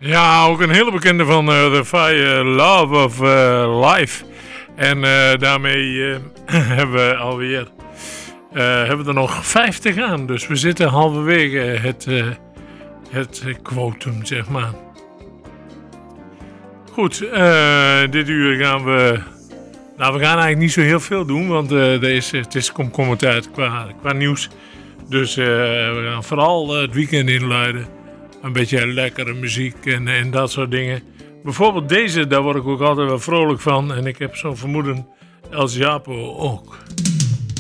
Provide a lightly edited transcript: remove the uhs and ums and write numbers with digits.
Ja, ook een hele bekende van The Fire Love of Life. En daarmee hebben we alweer hebben we er nog 50 aan. Dus we zitten halverwege het quotum, zeg maar. Goed, dit uur gaan we... Nou, we gaan eigenlijk niet zo heel veel doen, want het is komkommertijd qua nieuws. Dus we gaan vooral het weekend inluiden. Een beetje lekkere muziek en dat soort dingen. Bijvoorbeeld deze, daar word ik ook altijd wel vrolijk van. En ik heb zo'n vermoeden, El Japo ook.